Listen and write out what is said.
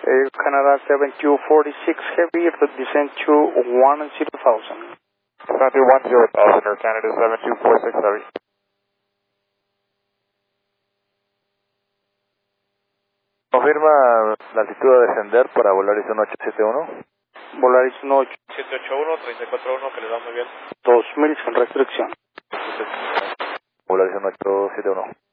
Air Canada 7246 Heavy, descent to 10,000. 10,000, Air Canada 7246 Heavy. Confirma la altitud a descender para Volaris 1871. Volaris 18. 781, 341, que le da muy bien. 2000 sin restricción. Volaris 1871.